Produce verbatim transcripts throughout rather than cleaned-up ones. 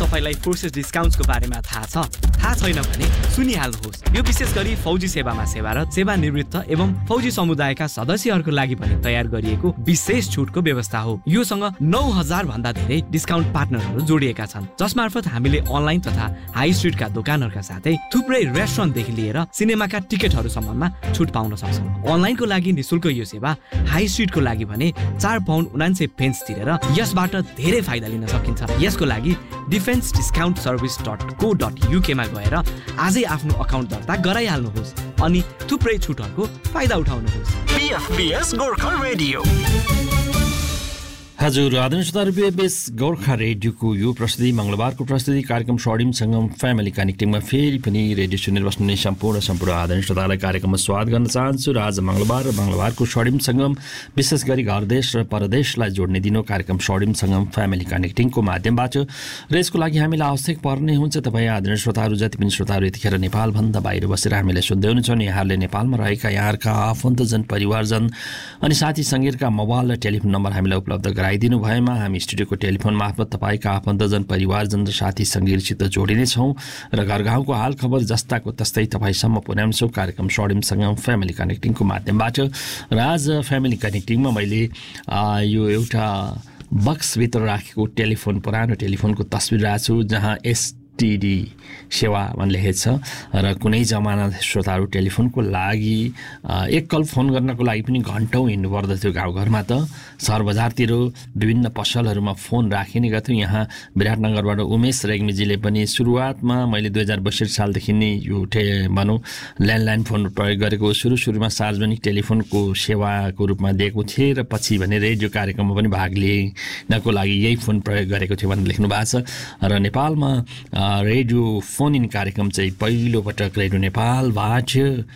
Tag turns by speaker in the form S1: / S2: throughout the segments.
S1: तपाईलाई फोर्सेस डिस्काउन्ट्सको बारेमा थाहा छ? थाहा छैन भने सुनिहाल्नुहोस्। यो विशेष गरी फौजी सेवामा सेवारत, सेवानिवृत्त एवं फौजी समुदायका सदस्यहरूको लागि पनि तयार गरिएको विशेष छुटको व्यवस्था हो। योसँग नौ हजार भन्दा धेरै डिस्काउन्ट पार्टनरहरू जोडिएका छन्, जसमार्फत हामीले अनलाइन तथा हाई स्ट्रिटका दोकानहरूका साथै थुप्रै रेस्टुरेन्टदेखि लिएर सिनेमाका टिकटहरूसम्ममा छुट पाउन सक्छौँ। अनलाइनको लागि निशुल्क यो सेवा, हाई स्ट्रिटको लागि भने चार पाउन्ड उनान्सय पेन्स तिरेर यसबाट धेरै फाइदा लिन सकिन्छ। यसको लागि डिफेन्स डिस्काउन्ट सर्भिस डट को डट युके मा गएर आजै आफ्नो अकाउन्ट दर्ता गराइहाल्नुहोस् अनि थुप्रै छुटहरूको फाइदा उठाउनुहोस्।
S2: पीएफबीएस गोर्खा रेडियो।
S3: हजुर, आदरणीय श्रोताहरू, पीएफबीएस गोर्खा रेडियोको यो प्रस्तुति मङ्गलबारको प्रस्तुति कार्यक्रम स्वर्णिम सङ्गम फ्यामिली कनेक्टिङमा फेरि पनि रेडियो सुनेर बस्नुहुने सम्पूर्ण सम्पूर्ण आदरणीय श्रोतालाई कार्यक्रममा स्वागत गर्न चाहन्छु। र आज मङ्गलबार र मङ्गलबारको स्वर्णिम सङ्गम विशेष गरी घर देश र परदेशलाई जोड्ने दिनो कार्यक्रम स्वर्णिम सङ्गम फ्यामिली कनेक्टिङको माध्यमबाट र यसको लागि हामीलाई आवश्यक पर्ने हुन्छ तपाईँ आदरणीय श्रोताहरू जति पनि श्रोताहरू यतिखेर नेपालभन्दा बाहिर बसेर हामीलाई सुन्दै हुनुहुन्छ नि, यहाँहरूले नेपालमा रहेका यहाँका आफन्तजन, परिवारजन अनि साथी सङ्गीतका मोबाइल र टेलिफोन नम्बर हामीलाई उपलब्ध गराइदिनु भएमा हामी स्टुडियोको टेलिफोन मार्फत तपाईँका आफन्तजन, परिवारजन र साथी सङ्गीतसित जोडिनेछौँ र घर गाउँको हाल खबर जस्ताको तस्तै तपाईँसम्म पुर्याउँछौँ कार्यक्रम स्वर्णिम सङ्गम फ्यामिली कनेक्टिङको माध्यमबाट। र आज फ्यामिली कनेक्टिङमा मैले यो एउटा बक्सभित्र राखेको टेलिफोन, पुरानो टेलिफोनको तस्बिर राखेको छु जहाँ एसटिडी सेवा भन्ने लेखेको छ र कुनै जमाना श्रोताहरू टेलिफोनको लागि एक कल फोन गर्नको लागि पनि घन्टौँ हिँड्नु पर्दथ्यो। गाउँघरमा त सहर बजारतिर विभिन्न पसलहरूमा फोन राखिने गर्थ्यो। यहाँ विराटनगरबाट उमेश रेग्मीजीले पनि सुरुवातमा मैले दुई हजार बत्तिस सालदेखि नै यो ठे भनौँ ल्यान्डलाइन फोन प्रयोग गरेको, सुरु सुरुमा सार्वजनिक टेलिफोनको सेवाको रूपमा दिएको थिएँ र पछि भने रेडियो कार्यक्रममा पनि भाग लिनको लागि यही फोन प्रयोग गरेको थियो भनेर लेख्नु भएको छ। र नेपालमा रेडियो फोन इन कार्यक्रम चाहिँ पहिलोपटक रेडियो नेपालबाट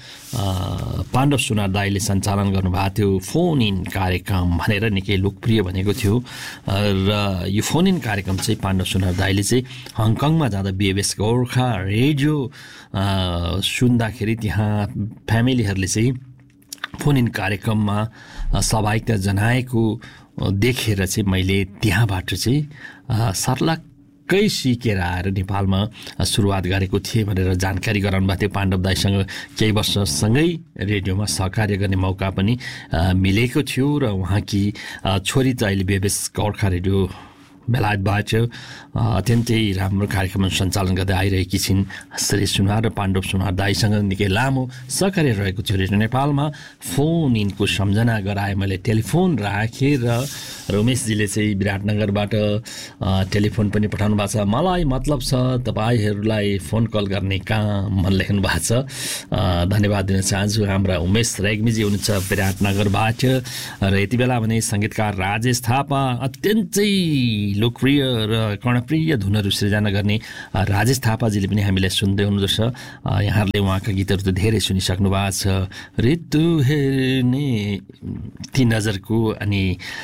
S3: पाण्डव सुनार दाईले सञ्चालन गर्नुभएको थियो। फोन इन कार्यक्रम भनेर निकै लोकप्रिय भनेको थियो र यो फोन इन कार्यक्रम चाहिँ पाण्डव सुनार दाईले चाहिँ हङकङमा जाँदा पीएफबीएस गोर्खा रेडियो सुन्दाखेरि त्यहाँ फ्यामिलीहरूले चाहिँ फोन इन कार्यक्रममा सहभागिता जनाएको देखेर चाहिँ मैले त्यहाँबाट चाहिँ सर्लाक कै सिकेर आएर नेपालमा सुरुवात गरेको थिएँ भनेर जानकारी गराउनु भएको थियो। पाण्डव दाईसँग केही वर्षसँगै रेडियोमा सहकार्य गर्ने मौका पनि मिलेको थियो र उहाँकी छोरी चाहिँ अहिले पीएफबीएस गोर्खा रेडियो बेलायतबाट अत्यन्तै राम्रो कार्यक्रम सञ्चालन गर्दै आइरहेकी छिन्। श्री सुनार र पाण्डव सुनार दाईसँग निकै लामो सहकार्य रहेको थियो रेडियो नेपालमा। फोन इनको सम्झना गराए मैले टेलिफोन राखेर र रमेशजीले चाहिँ विराटनगरबाट टेलिफोन पनि पठाउनु भएको छ। मलाई मतलब छ तपाईँहरूलाई फोन कल गर्ने काम मन लेख्नु भएको छ। धन्यवाद दिन चाहन्छु। हाम्रा उमेश रेग्मीजी हुनुहुन्छ विराटनगरबाट र यति बेला भने सङ्गीतकार राजेश थापा, अत्यन्तै लोकप्रिय र कर्णप्रिय धुनहरू सृजना गर्ने राजेश थापाजीले पनि हामीलाई सुन्दै हुनुहुन्छ। यहाँहरूले उहाँका गीतहरू त धेरै सुनिसक्नु भएको छ। ऋतु हेर्ने ती नजरको अनि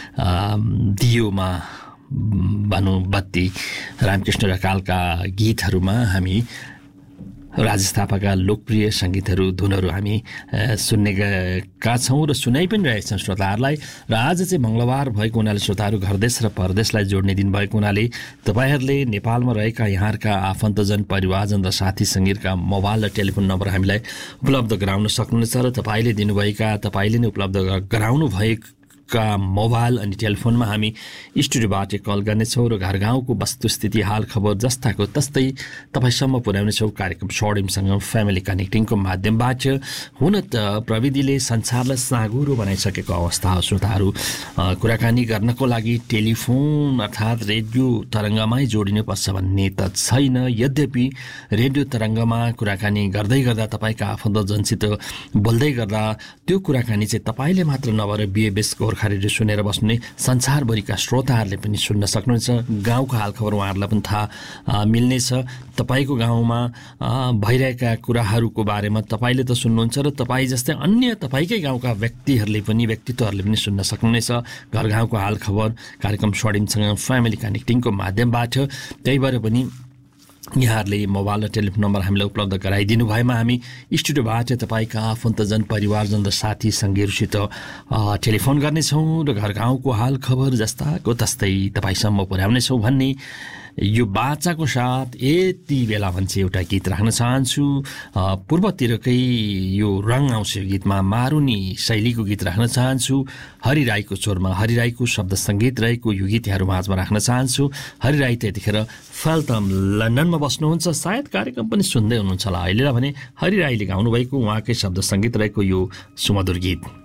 S3: दियोमा भनौँ बत्ती, रामकृष्ण ढकालका गीतहरूमा हामी राजेश थापाका लोकप्रिय सङ्गीतहरू, धुनहरू हामी सुन्ने गएका छौँ र सुनाइ पनि रहेका छौँ श्रोताहरूलाई। र आज चाहिँ मङ्गलबार भएको हुनाले श्रोताहरू घर देश र परदेशलाई जोड्ने दिन भएको हुनाले तपाईँहरूले नेपालमा रहेका यहाँका आफन्तजन, परिवारजन र साथी सङ्गीतका मोबाइल र टेलिफोन नम्बर हामीलाई उपलब्ध गराउन सक्नुहुनेछ र तपाईँले दिनुभएका, तपाईँले नै उपलब्ध गराउनु भएको का मोबाइल अनि टेलिफोनमा हामी स्टुडियोबाट कल गर्नेछौँ र घर गाउँको वस्तुस्थिति, हाल खबर जस्ताको तस्तै तपाईँसम्म पुर्याउनेछौँ कार्यक्रम स्वर्णिमसँग फ्यामिली कनेक्टिङको माध्यमबाट। हुन त प्रविधिले संसारलाई साँगुरो बनाइसकेको अवस्था हो श्रोताहरू। कुराकानी गर्नको लागि टेलिफोन अर्थात् रेडियो तरङ्गमै जोडिनुपर्छ भन्ने त छैन। यद्यपि रेडियो तरङ्गमा कुराकानी गर्दै गर्दा तपाईँका आफन्तजनसित बोल्दै गर्दा त्यो कुराकानी चाहिँ तपाईँले मात्र नभएर पीएफबीएस गोर्खा रेडियो सुनेर बस्ने संसारभरिका श्रोताहरूले पनि सुन्न सक्नुहुन्छ। गाउँको हालखबर उहाँहरूलाई पनि थाहा मिल्नेछ। तपाईँको गाउँमा भइरहेका कुराहरूको बारेमा तपाईँले त सुन्नुहुन्छ र तपाईँ जस्तै अन्य तपाईँकै गाउँका व्यक्तिहरूले पनि व्यक्तित्वहरूले पनि सुन्न सक्नुहुनेछ घर गाउँको हालखबर कार्यक्रम स्वर्णिमसँग फ्यामिली कनेक्टिङको माध्यमबाट। त्यही भएर पनि यहाँहरूले मोबाइल र टेलिफोन नम्बर हामीलाई उपलब्ध गराइदिनु भएमा हामी स्टुडियोबाट तपाईँका आफन्तजन, परिवारजन र साथी सङ्गीहरूसित टेलिफोन गर्नेछौँ र घर गाउँको हाल खबर जस्ताको तस्तै तपाईँसम्म पुर्याउनेछौँ भन्ने यो बाचाको साथ यति बेला भन्छ एउटा गीत राख्न चाहन्छु। पूर्वतिरकै यो रङ आउँछ यो गीतमा, मारुनी शैलीको गीत राख्न चाहन्छु। हरि राईको स्वरमा, हरि राईको शब्द सङ्गीत रहेको यो गीत यहाँहरू माझमा राख्न चाहन्छु। हरि राई त यतिखेर फेल्टम लन्डनमा बस्नुहुन्छ, सायद कार्यक्रम पनि सुन्दै हुनुहुन्छ होला अहिलेलाई भने। हरि राईले गाउनुभएको उहाँकै शब्द सङ्गीत रहेको यो सुमधुर गीत